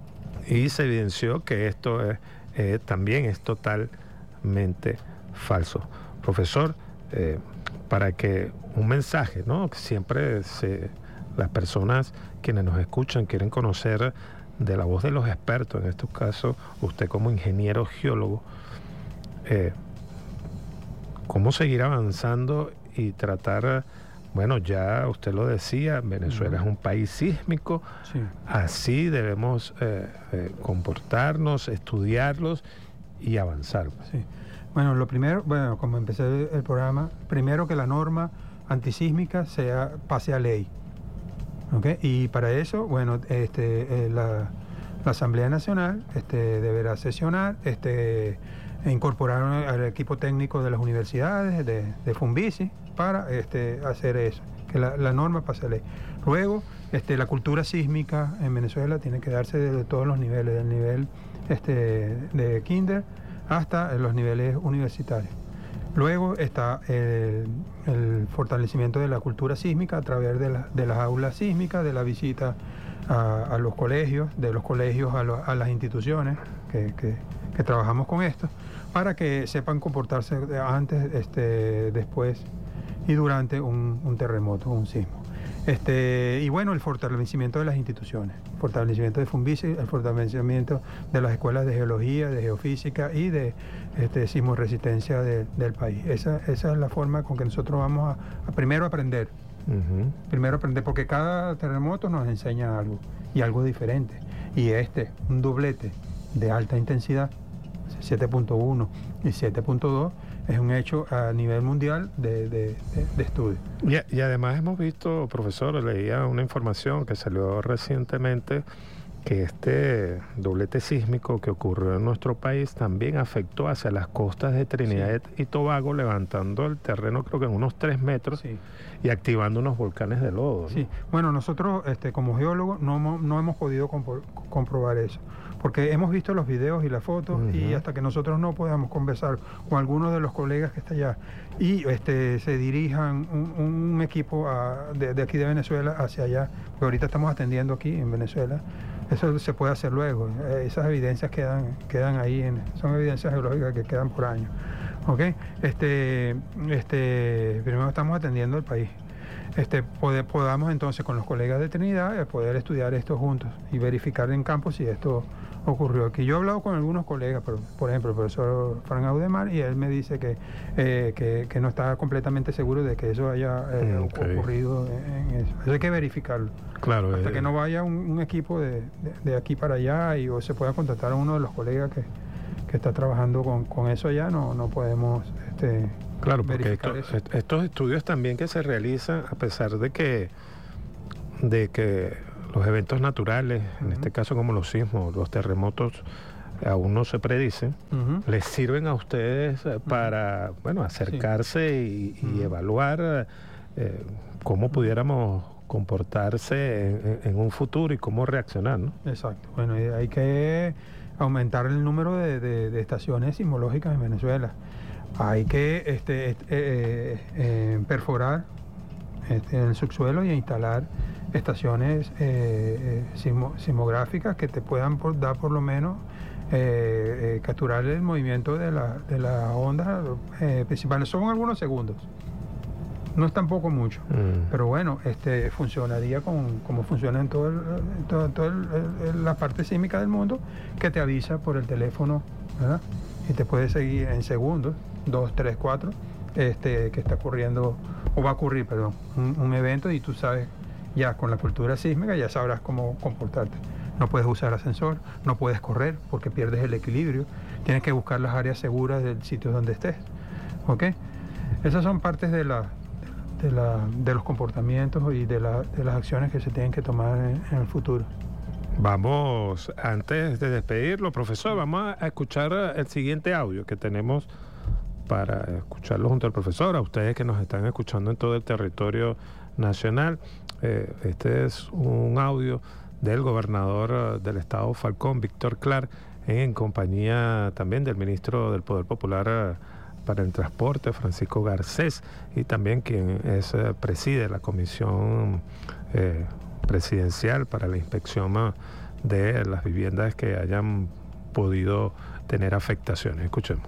Y se evidenció que esto es, eh, también es totalmente falso. Profesor, eh, para que un mensaje, ¿no? Siempre se, las personas quienes nos escuchan quieren conocer de la voz de los expertos, en estos casos, usted como ingeniero geólogo, eh, cómo seguir avanzando y tratar, bueno, ya usted lo decía, Venezuela uh-huh. es un país sísmico, sí. así debemos eh, eh, comportarnos, estudiarlos y avanzar. Sí. Bueno, lo primero, bueno, como empecé el programa, primero que la norma antisísmica sea, pase a ley. ¿Okay? Y para eso, bueno, este, eh, la, la Asamblea Nacional este, deberá sesionar, este, e incorporar al equipo técnico de las universidades, de, de Fumbici, para este, hacer eso, que la, la norma pase a ley. Luego, este, la cultura sísmica en Venezuela tiene que darse de todos los niveles, del nivel este, de kinder hasta los niveles universitarios. Luego está el, el fortalecimiento de la cultura sísmica a través de, la, de las aulas sísmicas, de la visita a, a los colegios, de los colegios a, lo, a las instituciones que, que, que trabajamos con esto, para que sepan comportarse antes, este, después y durante un, un terremoto, un sismo. Este, y bueno, el fortalecimiento de las instituciones, fortalecimiento de Fumbici, el fortalecimiento de las escuelas de geología, de geofísica y de este, sismoresistencia de, del país. Esa, esa es la forma con que nosotros vamos a, a primero aprender. Uh-huh. Primero aprender, porque cada terremoto nos enseña algo, y algo diferente. Y este, un doblete de alta intensidad, siete punto uno y siete punto dos, es un hecho a nivel mundial de, de, de, de estudio. Y, y además hemos visto, profesor, leía una información que salió recientemente, que este doblete sísmico que ocurrió en nuestro país también afectó hacia las costas de Trinidad sí. y Tobago, levantando el terreno creo que en unos tres metros sí. y activando unos volcanes de lodo, ¿no? Sí, bueno, nosotros este, como geólogos no, no hemos podido compro- comprobar eso, porque hemos visto los videos y las fotos uh-huh. y hasta que nosotros no podamos conversar con algunos de los colegas que está allá y este, se dirijan un, un equipo a, de, de aquí de Venezuela hacia allá, porque ahorita estamos atendiendo aquí en Venezuela, eso se puede hacer luego. Esas evidencias quedan, quedan ahí, en, son evidencias geológicas que quedan por años. ¿Ok? Este, este, primero estamos atendiendo el país. Este, poder, podamos entonces con los colegas de Trinidad poder estudiar esto juntos y verificar en campo si esto ocurrió aquí. Yo he hablado con algunos colegas, por, por ejemplo, el profesor Frank Audemar, y él me dice que, eh, que, que no está completamente seguro de que eso haya eh, okay. ocurrido en, en eso. Eso hay que verificarlo. Claro, Hasta eh, que no vaya un, un equipo de, de, de aquí para allá y o se pueda contactar a uno de los colegas que, que está trabajando con, con eso allá, no, no podemos este, claro, porque verificar esto, eso. estos estudios también que se realizan, a pesar de que, de que los eventos naturales, en uh-huh. este caso como los sismos, los terremotos, aún no se predicen, uh-huh. les sirven a ustedes para, uh-huh. bueno, acercarse sí. y, y uh-huh. evaluar eh, cómo pudiéramos comportarse en, en un futuro y cómo reaccionar, ¿no? Exacto. Bueno, hay que aumentar el número de, de, de estaciones sismológicas en Venezuela. Hay que este, este, eh, eh, perforar este, en el subsuelo y instalar estaciones eh, sismo, sismográficas que te puedan por, dar por lo menos eh, eh, capturar el movimiento de la, de la onda eh, principal. Son algunos segundos. No es tampoco mucho, mm. pero bueno, este funcionaría con, como funciona en toda todo, todo la parte sísmica del mundo, que te avisa por el teléfono, ¿verdad? Y te puede seguir en segundos, dos, tres, cuatro, este, que está ocurriendo, o va a ocurrir, perdón, un, un evento, y tú sabes, ya con la cultura sísmica ya sabrás cómo comportarte. No puedes usar ascensor, no puedes correr porque pierdes el equilibrio, tienes que buscar las áreas seguras del sitio donde estés, ¿ok? Esas son partes de la... De, la, de los comportamientos y de, la, de las acciones que se tienen que tomar en, en el futuro. Vamos, antes de despedirlo, profesor, vamos a escuchar el siguiente audio que tenemos para escucharlo junto al profesor, a ustedes que nos están escuchando en todo el territorio nacional. Eh, este es un audio del gobernador del estado Falcón, Víctor Clark, en compañía también del ministro del Poder Popular para el Transporte, Francisco Garcés, y también quien es eh, preside la comisión eh, presidencial para la inspección de las viviendas que hayan podido tener afectaciones. Escuchemos.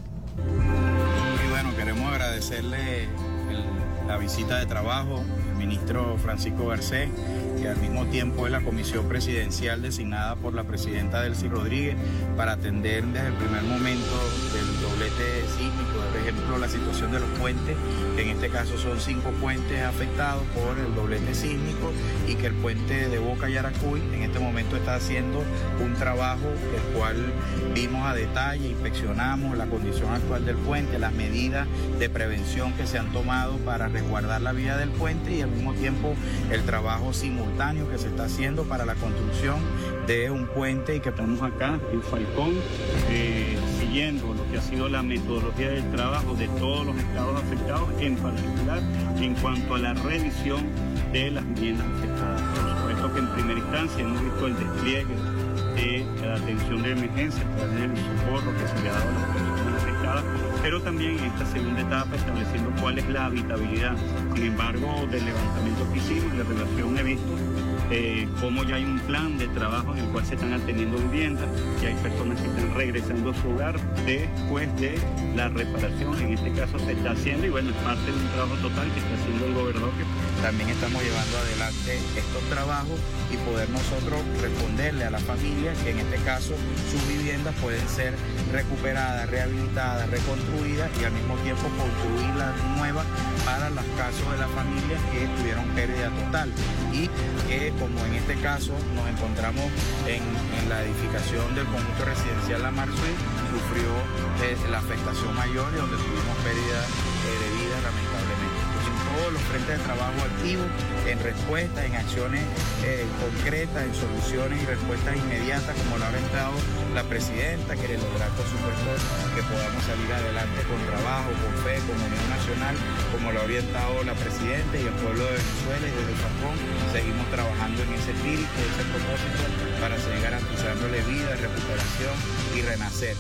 Y bueno, queremos agradecerle el, la visita de trabajo del ministro Francisco Garcés, que al mismo tiempo es la comisión presidencial designada por la presidenta Delcy Rodríguez para atender desde el primer momento del doblete sísmico, por ejemplo la situación de los puentes, que en este caso son cinco puentes afectados por el doblete sísmico, y que el puente de Boca Yaracuy en este momento está haciendo un trabajo el cual vimos a detalle, inspeccionamos la condición actual del puente, las medidas de prevención que se han tomado para resguardar la vía del puente, y al mismo tiempo el trabajo simultáneo que se está haciendo para la construcción de un puente. Y que estamos acá en Falcón eh, siguiendo lo que ha sido la metodología del trabajo de todos los estados afectados, en particular en cuanto a la revisión de las viviendas afectadas. Por supuesto que en primera instancia hemos visto el despliegue de la atención de emergencia a través del socorro que se le ha dado a las personas afectadas, pero también en esta segunda etapa estableciendo cuál es la habitabilidad. Sin embargo, del levantamiento que hicimos, la relación he visto eh, cómo ya hay un plan de trabajo en el cual se están atendiendo viviendas, y hay personas que están regresando a su hogar después de la reparación. En este caso se está haciendo, y bueno, es parte de un trabajo total que está haciendo el gobernador. También estamos llevando adelante estos trabajos y poder nosotros responderle a la familia que en este caso sus viviendas pueden ser recuperadas, rehabilitadas, reconstruidas, y al mismo tiempo construir las nuevas para los casos de las familias que tuvieron pérdida total, y que como en este caso nos encontramos en, en la edificación del conjunto residencial La Mar Suite, sufrió eh, la afectación mayor y donde tuvimos pérdida eh, de vida lamentablemente. Todos los frentes de trabajo activos en respuesta, en acciones eh, concretas, en soluciones y respuestas inmediatas, como lo ha orientado la presidenta, que lograr por supuesto que podamos salir adelante con trabajo, con fe, con unión nacional, como lo ha orientado la presidenta y el pueblo de Venezuela. Y desde Falcón seguimos trabajando en ese espíritu, ese propósito, para seguir garantizándole vida, recuperación y renacer.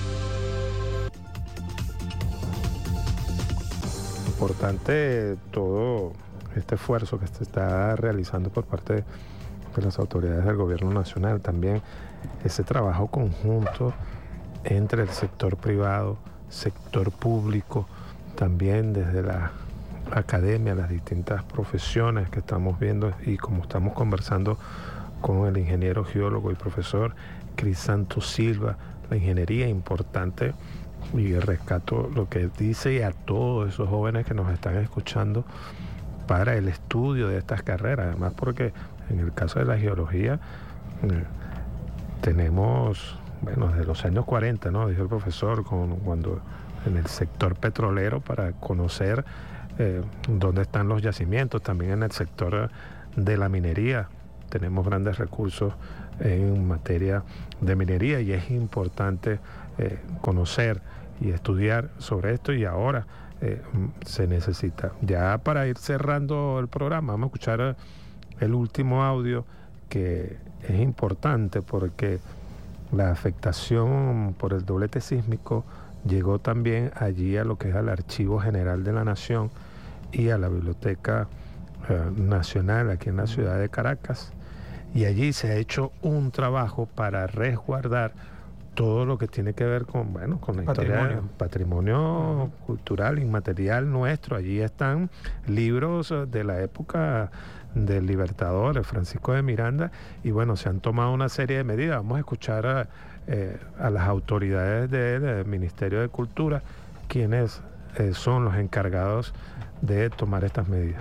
Importante todo este esfuerzo que se está realizando por parte de las autoridades del gobierno nacional, también ese trabajo conjunto entre el sector privado, sector público, también desde la academia, las distintas profesiones que estamos viendo, y como estamos conversando con el ingeniero geólogo y profesor Crisanto Silva, la ingeniería importante. Y rescato lo que dice, y a todos esos jóvenes que nos están escuchando, para el estudio de estas carreras. Además, porque en el caso de la geología eh, tenemos bueno, desde los años cuarenta, ¿no? Dijo el profesor, con, cuando en el sector petrolero, para conocer eh, dónde están los yacimientos, también en el sector de la minería. Tenemos grandes recursos en materia de minería y es importante eh, conocer y estudiar sobre esto, y ahora eh, se necesita. Ya para ir cerrando el programa, vamos a escuchar el último audio, que es importante porque la afectación por el doblete sísmico llegó también allí a lo que es el Archivo General de la Nación y a la Biblioteca eh, Nacional aquí en la ciudad de Caracas, y allí se ha hecho un trabajo para resguardar todo lo que tiene que ver con, bueno, con la Patrimonio. historia, patrimonio uh-huh. cultural, inmaterial nuestro. Allí están libros de la época del Libertador, Francisco de Miranda, y bueno, se han tomado una serie de medidas. Vamos a escuchar a, eh, a las autoridades del, del Ministerio de Cultura, quienes eh, son los encargados de tomar estas medidas.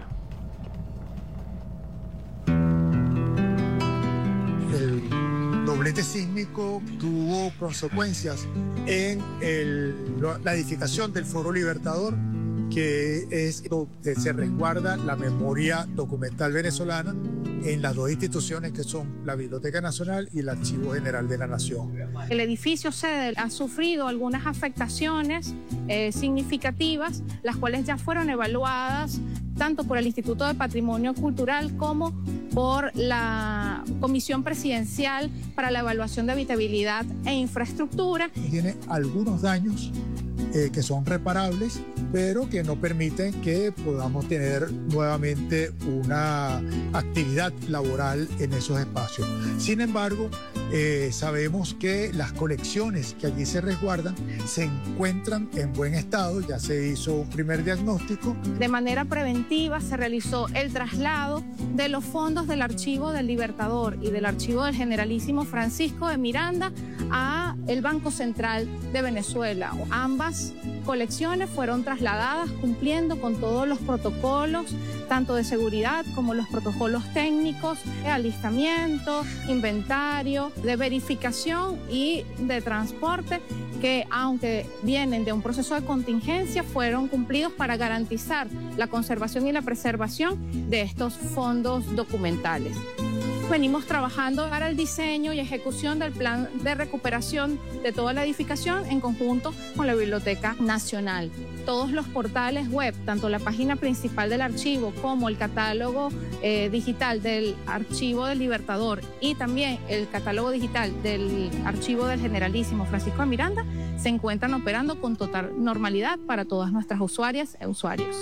El doblete sísmico tuvo consecuencias en el, la edificación del Foro Libertador, que es donde se resguarda la memoria documental venezolana en las dos instituciones que son la Biblioteca Nacional y el Archivo General de la Nación. El edificio sede ha sufrido algunas afectaciones eh, significativas, las cuales ya fueron evaluadas tanto por el Instituto de Patrimonio Cultural como por la Comisión Presidencial para la Evaluación de Habitabilidad e Infraestructura. Tiene algunos daños eh, que son reparables, pero que no permiten que podamos tener nuevamente una actividad laboral en esos espacios. Sin embargo, eh, sabemos que las colecciones que allí se resguardan se encuentran en buen estado. Ya se hizo un primer diagnóstico. De manera preventiva se realizó el traslado de los fondos del Archivo del Libertador y del Archivo del Generalísimo Francisco de Miranda a el Banco Central de Venezuela. Ambas colecciones fueron trasladadas cumpliendo con todos los protocolos, tanto de seguridad como los protocolos técnicos, de alistamiento, inventario, de verificación y de transporte, que aunque vienen de un proceso de contingencia, fueron cumplidos para garantizar la conservación y la preservación de estos fondos documentales. Venimos trabajando para el diseño y ejecución del plan de recuperación de toda la edificación en conjunto con la Biblioteca Nacional. Todos los portales web, tanto la página principal del archivo como el catálogo eh, digital del Archivo del Libertador y también el catálogo digital del Archivo del Generalísimo Francisco de Miranda, se encuentran operando con total normalidad para todas nuestras usuarias e usuarios.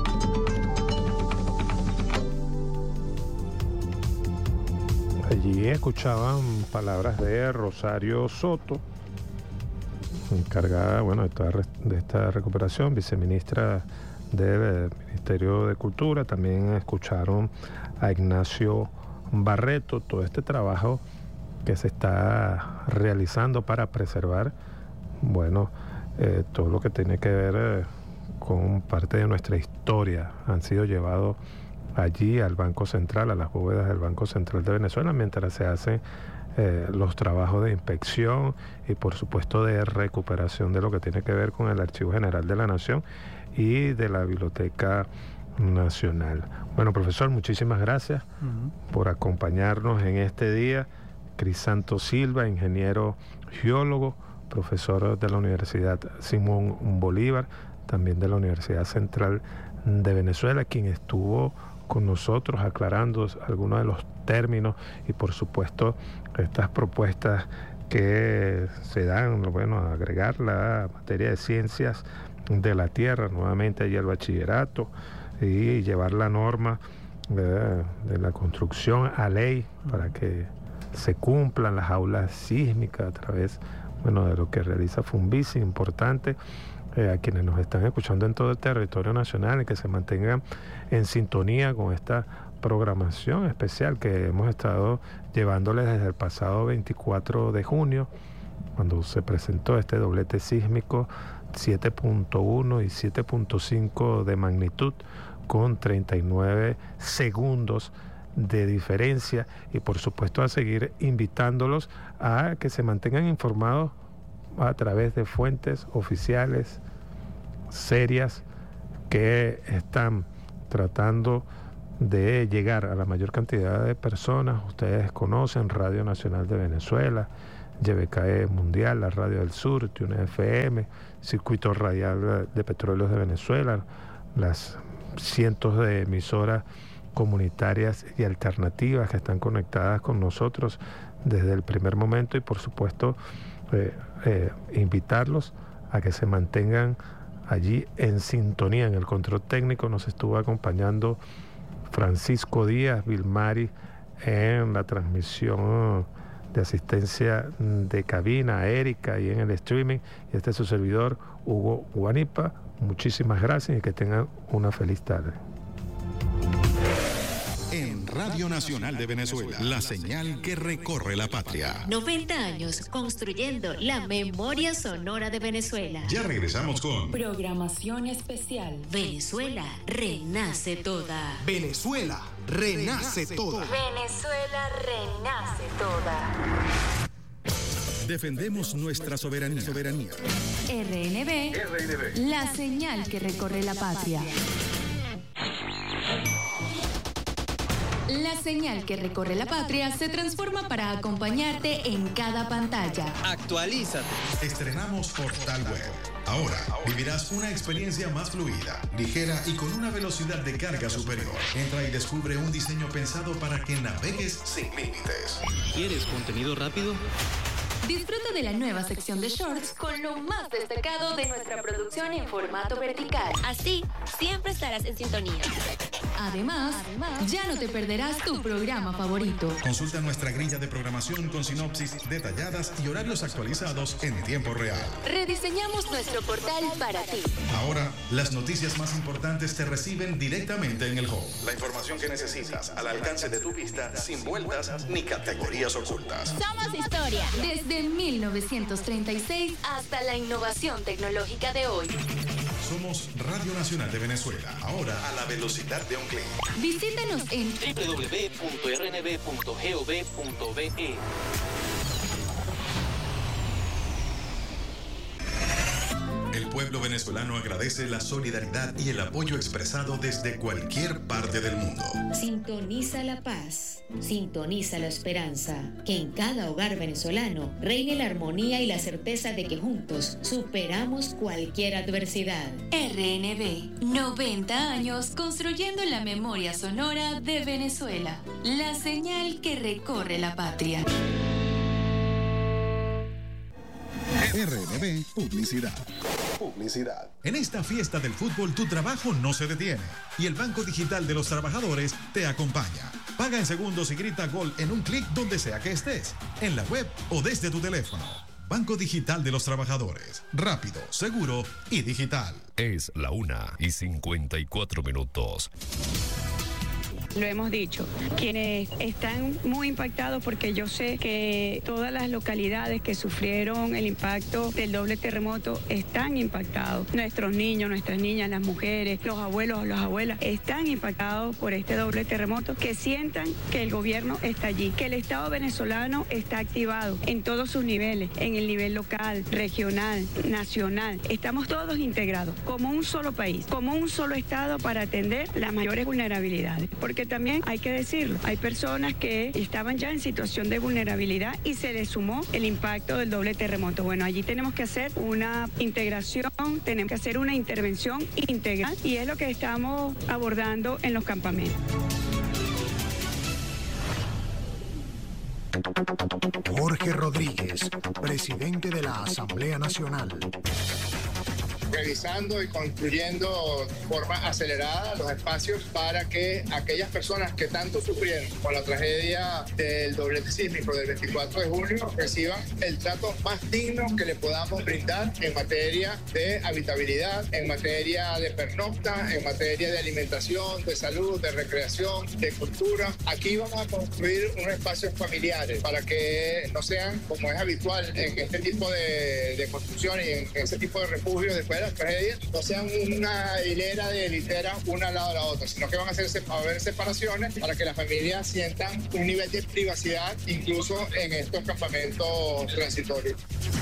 Allí escuchaban palabras de Rosario Soto, encargada, bueno, de, toda, de esta recuperación, viceministra del Ministerio de Cultura. También escucharon a Ignacio Barreto, todo este trabajo que se está realizando para preservar, bueno, eh, todo lo que tiene que ver eh, con parte de nuestra historia. Han sido llevados allí al Banco Central, a las bóvedas del Banco Central de Venezuela, mientras se hacen eh, los trabajos de inspección y por supuesto de recuperación de lo que tiene que ver con el Archivo General de la Nación y de la Biblioteca Nacional. Bueno, profesor, muchísimas gracias uh-huh. por acompañarnos en este día. Crisanto Silva, ingeniero geólogo, profesor de la Universidad Simón Bolívar, también de la Universidad Central de Venezuela, quien estuvo con nosotros aclarando algunos de los términos y por supuesto estas propuestas que se dan, bueno, agregar la materia de ciencias de la tierra nuevamente allí al bachillerato y llevar la norma eh, de la construcción a ley para que se cumplan las aulas sísmicas a través, bueno, de lo que realiza Funvici, importante. Eh, a quienes nos están escuchando en todo el territorio nacional y que se mantengan en sintonía con esta programación especial que hemos estado llevándoles desde el pasado veinticuatro de junio, cuando se presentó este doblete sísmico siete punto uno y siete punto cinco de magnitud con treinta y nueve segundos de diferencia, y por supuesto a seguir invitándolos a que se mantengan informados a través de fuentes oficiales serias que están tratando de llegar a la mayor cantidad de personas. Ustedes conocen Radio Nacional de Venezuela, Y B K E Mundial, la Radio del Sur, Tune F M, Circuito Radial de Petróleos de Venezuela, las cientos de emisoras comunitarias y alternativas que están conectadas con nosotros desde el primer momento, y por supuesto eh, eh, invitarlos a que se mantengan allí en sintonía. En el control técnico nos estuvo acompañando Francisco Díaz Vilmari en la transmisión de asistencia de cabina, Erika, y en el streaming, y este es su servidor Hugo Guanipa. Muchísimas gracias y que tengan una feliz tarde. En Radio Nacional de Venezuela, la señal que recorre la patria. noventa años construyendo la memoria sonora de Venezuela. Ya regresamos con programación especial. Venezuela renace toda. Venezuela renace toda. Venezuela renace toda. Defendemos nuestra soberanía. soberanía. R N B, R N B, la señal que recorre la patria. La señal que recorre la patria se transforma para acompañarte en cada pantalla. Actualízate. Estrenamos Portal Web. Ahora vivirás una experiencia más fluida, ligera y con una velocidad de carga superior. Entra y descubre un diseño pensado para que navegues sin límites. ¿Quieres contenido rápido? Disfruta de la nueva sección de shorts con lo más destacado de nuestra producción en formato vertical. Así, siempre estarás en sintonía. Además, Además, ya no te perderás tu programa favorito. Consulta nuestra grilla de programación con sinopsis detalladas y horarios actualizados en tiempo real. Rediseñamos nuestro portal para ti. Ahora, las noticias más importantes te reciben directamente en el home. La información que necesitas al alcance de tu vista, sin vueltas ni categorías ocultas. Somos historia. Desde mil novecientos treinta y seis hasta la innovación tecnológica de hoy. Somos Radio Nacional de Venezuela, ahora a la velocidad de un clic. Visítanos en doble u doble u doble u punto r n b punto gov punto be. El pueblo venezolano agradece la solidaridad y el apoyo expresado desde cualquier parte del mundo. Sintoniza la paz, sintoniza la esperanza, que en cada hogar venezolano reine la armonía y la certeza de que juntos superamos cualquier adversidad. R N B, noventa años construyendo la memoria sonora de Venezuela, la señal que recorre la patria. R N B Publicidad. Publicidad. En esta fiesta del fútbol tu trabajo no se detiene y el Banco Digital de los Trabajadores te acompaña. Paga en segundos y grita gol en un clic donde sea que estés, en la web o desde tu teléfono. Banco Digital de los Trabajadores. Rápido, seguro y digital. Es la una y cincuenta y cuatro minutos. Lo hemos dicho, quienes están muy impactados, porque yo sé que todas las localidades que sufrieron el impacto del doble terremoto están impactados. Nuestros niños, nuestras niñas, las mujeres, los abuelos, las abuelas están impactados por este doble terremoto. Que sientan que el gobierno está allí, que el Estado venezolano está activado en todos sus niveles, en el nivel local, regional, nacional. Estamos todos integrados como un solo país, como un solo Estado para atender las mayores vulnerabilidades. Porque también hay que decirlo, hay personas que estaban ya en situación de vulnerabilidad y se les sumó el impacto del doble terremoto. Bueno, allí tenemos que hacer una integración, tenemos que hacer una intervención integral y es lo que estamos abordando en los campamentos. Jorge Rodríguez, presidente de la Asamblea Nacional. Revisando y construyendo de forma acelerada los espacios para que aquellas personas que tanto sufrieron con la tragedia del doblete sísmico del veinticuatro de junio reciban el trato más digno que le podamos brindar en materia de habitabilidad, en materia de pernocta, en materia de alimentación, de salud, de recreación, de cultura. Aquí vamos a construir unos espacios familiares para que no sean, como es habitual en este tipo de, de construcciones y en ese tipo de refugios de fuera, de la tragedia no sean una hilera de literas una al lado de la otra, sino que van a, hacerse, a haber separaciones para que las familias sientan un nivel de privacidad incluso en estos campamentos transitorios.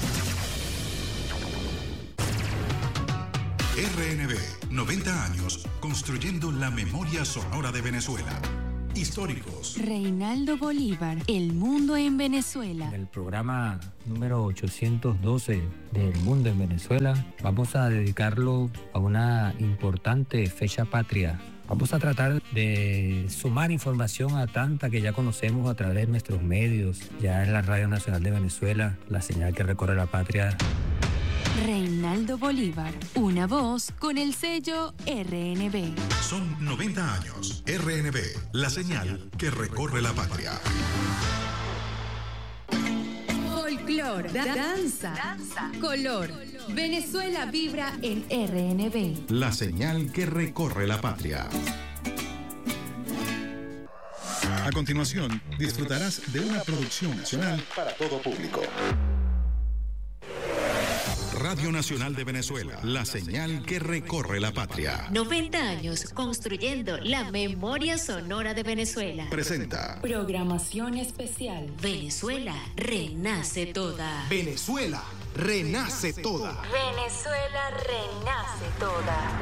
R N B, noventa años construyendo la memoria sonora de Venezuela. Históricos. Reinaldo Bolívar, El Mundo en Venezuela. El programa número ochocientos doce del Mundo en Venezuela, vamos a dedicarlo a una importante fecha patria. Vamos a tratar de sumar información a tanta que ya conocemos a través de nuestros medios, ya en la Radio Nacional de Venezuela, la señal que recorre la patria. Reinaldo Bolívar, una voz con el sello R N B. Son noventa años. R N B, la señal que recorre la patria. Folclor, da- danza, danza, color. Venezuela vibra en R N B. La señal que recorre la patria. A continuación, disfrutarás de una producción nacional para todo público. Radio Nacional de Venezuela, la señal que recorre la patria. noventa años construyendo la memoria sonora de Venezuela. Presenta Programación especial. Venezuela renace toda. Venezuela renace toda. Venezuela renace toda.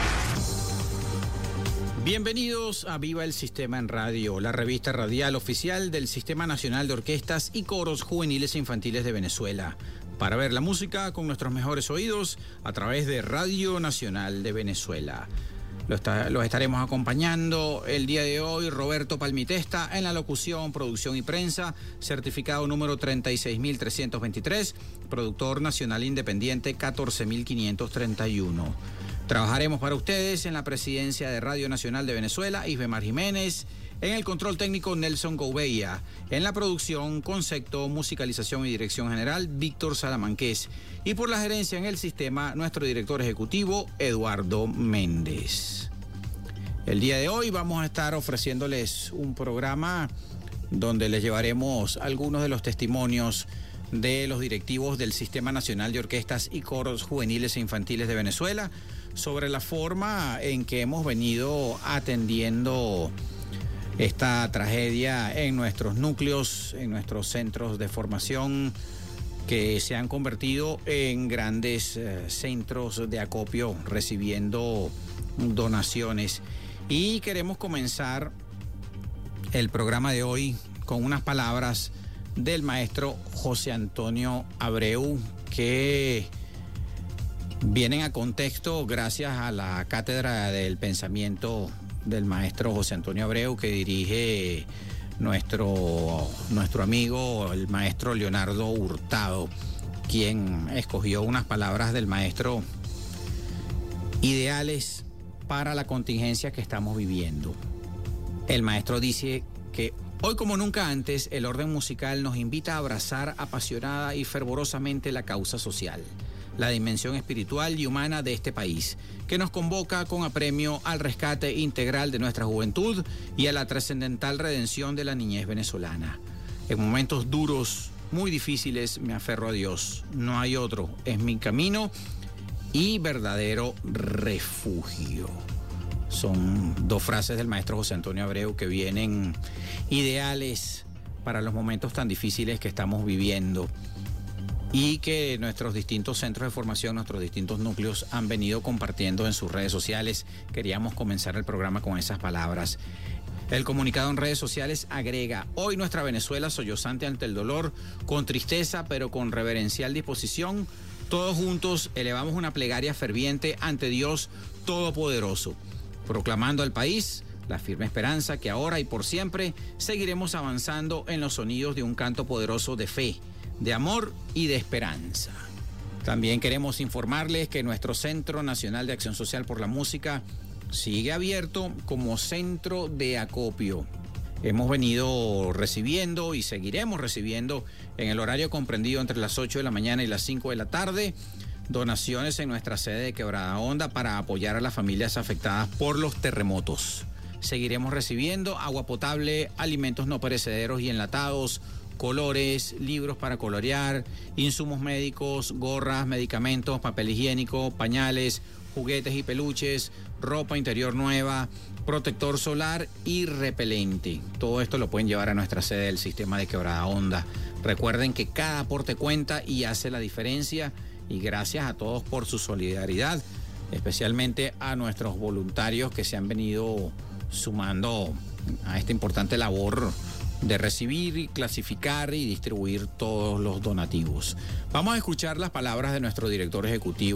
Bienvenidos a Viva el Sistema en Radio, la revista radial oficial del Sistema Nacional de Orquestas y Coros Juveniles e Infantiles de Venezuela. Para ver la música con nuestros mejores oídos a través de Radio Nacional de Venezuela. Los, está, los estaremos acompañando el día de hoy Roberto Palmitesta en la locución, producción y prensa, certificado número treinta y seis mil trescientos veintitrés, productor nacional independiente catorce mil quinientos treinta y uno. Trabajaremos para ustedes en la presidencia de Radio Nacional de Venezuela, Isbemar Jiménez, en el control técnico Nelson Gouveia, en la producción, concepto, musicalización y dirección general Víctor Salamanqués, y por la gerencia en el sistema nuestro director ejecutivo Eduardo Méndez. El día de hoy vamos a estar ofreciéndoles un programa donde les llevaremos algunos de los testimonios de los directivos del Sistema Nacional de Orquestas y Coros Juveniles e Infantiles de Venezuela sobre la forma en que hemos venido atendiendo esta tragedia en nuestros núcleos, en nuestros centros de formación que se han convertido en grandes eh, centros de acopio recibiendo donaciones. Y queremos comenzar el programa de hoy con unas palabras del maestro José Antonio Abreu que vienen a contexto gracias a la Cátedra del Pensamiento del maestro José Antonio Abreu que dirige nuestro, nuestro amigo el maestro Leonardo Hurtado, quien escogió unas palabras del maestro ideales para la contingencia que estamos viviendo. El maestro dice que hoy como nunca antes el orden musical nos invita a abrazar apasionada y fervorosamente la causa social, la dimensión espiritual y humana de este país, que nos convoca con apremio al rescate integral de nuestra juventud y a la trascendental redención de la niñez venezolana. En momentos duros, muy difíciles, me aferro a Dios. No hay otro, es mi camino y verdadero refugio. Son dos frases del maestro José Antonio Abreu que vienen ideales para los momentos tan difíciles que estamos viviendo y que nuestros distintos centros de formación, nuestros distintos núcleos han venido compartiendo en sus redes sociales. Queríamos comenzar el programa con esas palabras. El comunicado en redes sociales agrega: hoy nuestra Venezuela sollozante ante el dolor, con tristeza pero con reverencial disposición, todos juntos elevamos una plegaria ferviente ante Dios Todopoderoso, proclamando al país la firme esperanza que ahora y por siempre seguiremos avanzando en los sonidos de un canto poderoso de fe, de amor y de esperanza. También queremos informarles que nuestro Centro Nacional de Acción Social por la Música sigue abierto como centro de acopio. Hemos venido recibiendo y seguiremos recibiendo en el horario comprendido entre las ocho de la mañana y las cinco de la tarde donaciones en nuestra sede de Quebrada Honda para apoyar a las familias afectadas por los terremotos. Seguiremos recibiendo agua potable, alimentos no perecederos y enlatados, colores, libros para colorear, insumos médicos, gorras, medicamentos, papel higiénico, pañales, juguetes y peluches, ropa interior nueva, protector solar y repelente. Todo esto lo pueden llevar a nuestra sede del Sistema de Quebrada Honda. Recuerden que cada aporte cuenta y hace la diferencia, y gracias a todos por su solidaridad, especialmente a nuestros voluntarios que se han venido sumando a esta importante labor de recibir, clasificar y distribuir todos los donativos. Vamos a escuchar las palabras de nuestro director ejecutivo.